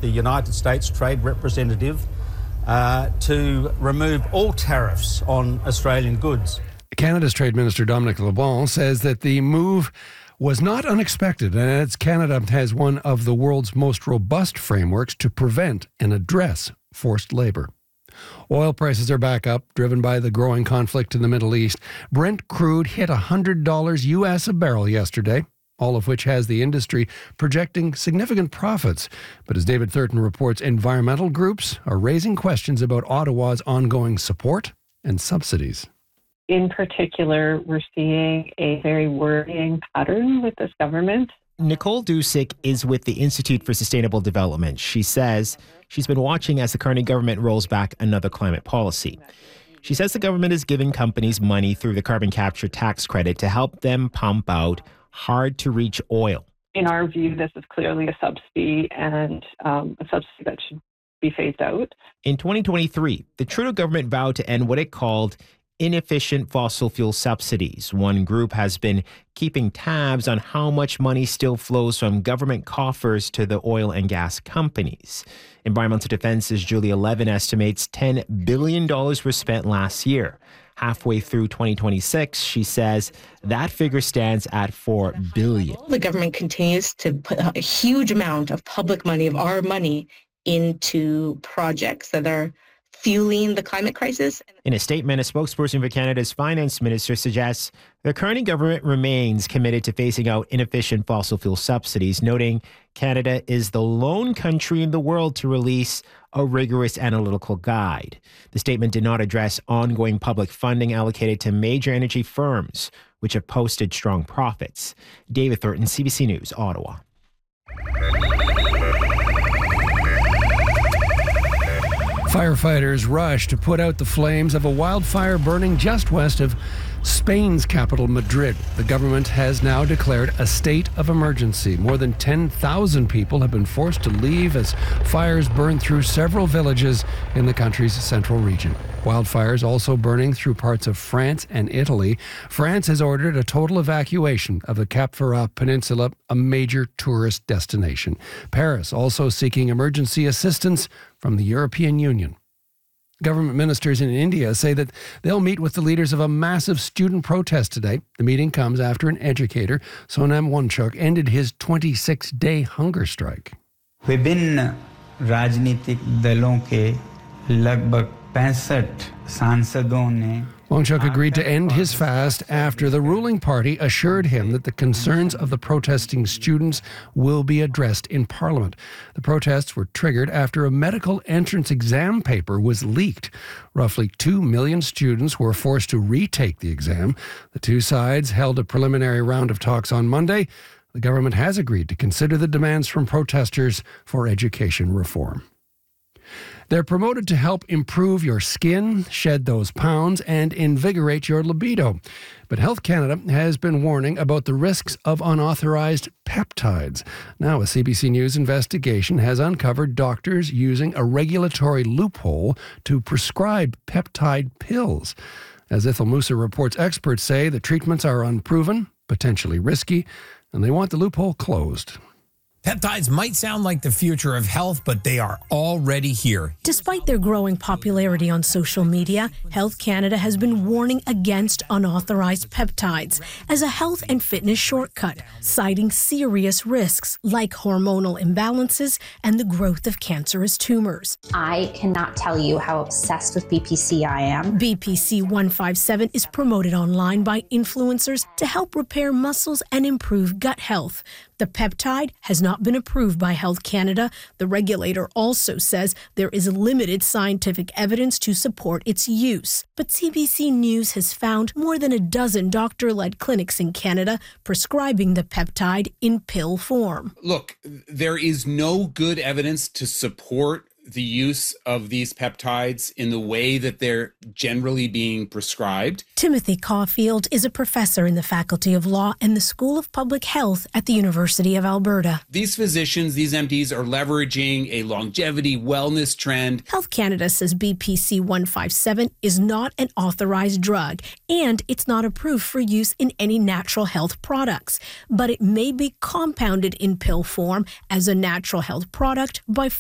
the United States Trade Representative to remove all tariffs on Australian goods. Canada's Trade Minister Dominic LeBlanc says that the move was not unexpected, and adds Canada has one of the world's most robust frameworks to prevent and address forced labour. Oil prices are back up, driven by the growing conflict in the Middle East. Brent crude hit $100 US a barrel yesterday, all of which has the industry projecting significant profits. But as David Thurton reports, environmental groups are raising questions about Ottawa's ongoing support and subsidies. In particular, we're seeing a very worrying pattern with this government. Nicole Dusick is with the Institute for Sustainable Development. She says she's been watching as the current government rolls back another climate policy. She says the government is giving companies money through the carbon capture tax credit to help them pump out hard-to-reach oil. In our view, this is clearly a subsidy and a subsidy that should be phased out. In 2023, the Trudeau government vowed to end what it called inefficient fossil fuel subsidies. One group has been keeping tabs on how much money still flows from government coffers to the oil and gas companies. Environmental Defense's Julia Levin estimates $10 billion were spent last year. Halfway through 2026, she says that figure stands at $4 billion. The government continues to put a huge amount of public money, of our money, into projects that are fueling the climate crisis. In a statement, a spokesperson for Canada's finance minister suggests the current government remains committed to phasing out inefficient fossil fuel subsidies, noting Canada is the lone country in the world to release a rigorous analytical guide. The statement did not address ongoing public funding allocated to major energy firms, which have posted strong profits. David Thurton, CBC News, Ottawa. Firefighters rush to put out the flames of a wildfire burning just west of Spain's capital, Madrid. The government has now declared a state of emergency. More than 10,000 people have been forced to leave as fires burn through several villages in the country's central region. Wildfires also burning through parts of France and Italy. France has ordered a total evacuation of the Cap Ferrat Peninsula, a major tourist destination. Paris also seeking emergency assistance from the European Union. Government ministers in India say that they'll meet with the leaders of a massive student protest today. The meeting comes after an educator, Sonam Wangchuk, ended his 26-day hunger strike. विभिन्न राजनीतिक दलों के लगभग 65 सांसदों ने Wangchuk agreed to end his fast after the ruling party assured him that the concerns of the protesting students will be addressed in Parliament. The protests were triggered after a medical entrance exam paper was leaked. Roughly 2 million students were forced to retake the exam. The two sides held a preliminary round of talks on Monday. The government has agreed to consider the demands from protesters for education reform. They're promoted to help improve your skin, shed those pounds, and invigorate your libido. But Health Canada has been warning about the risks of unauthorized peptides. Now, a CBC News investigation has uncovered doctors using a regulatory loophole to prescribe peptide pills. As Ithel Musa reports, experts say the treatments are unproven, potentially risky, and they want the loophole closed. Peptides might sound like the future of health, but they are already here. Despite their growing popularity on social media, Health Canada has been warning against unauthorized peptides as a health and fitness shortcut, citing serious risks like hormonal imbalances and the growth of cancerous tumors. I cannot tell you how obsessed with BPC I am. BPC 157 is promoted online by influencers to help repair muscles and improve gut health. The peptide has not been approved by Health Canada. The regulator also says there is limited scientific evidence to support its use. But CBC News has found more than a dozen doctor-led clinics in Canada prescribing the peptide in pill form. Look, there is no good evidence to support the use of these peptides in the way that they're generally being prescribed. Timothy Caulfield is a professor in the Faculty of Law and the School of Public Health at the University of Alberta. These physicians, these MDs, are leveraging a longevity wellness trend. Health Canada says BPC 157 is not an authorized drug, and it's not approved for use in any natural health products, but it may be compounded in pill form as a natural health product by